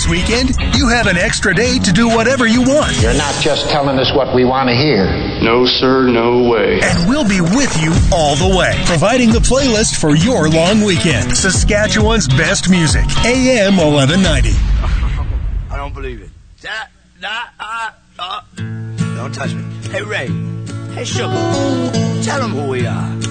This weekend, you have an extra day to do whatever you want. You're not just telling us what we want to hear. No, sir, no way. And we'll be with you all the way, providing the playlist for your long weekend. Saskatchewan's best music, AM 1190. I don't believe it. Don't touch me. Hey, Ray. Hey, Sugar. Tell them who we are.